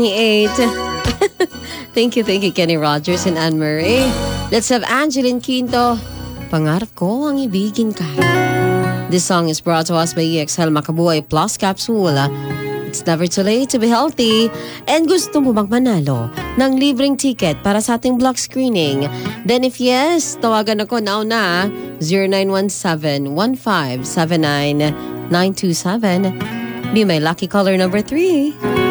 8. Thank you, Kenny Rogers and Anne Murray. Let's have Angeline Quinto. Pangarap ko ang ibigin ka. This song is brought to us by EXL Makabuhay Plus Capsule. It's never too late to be healthy. And gusto mo bang manalo ng libreng ticket para sa ating block screening? Then if yes, tawagan ako now na 0917-1579-927. Be my lucky caller number 3.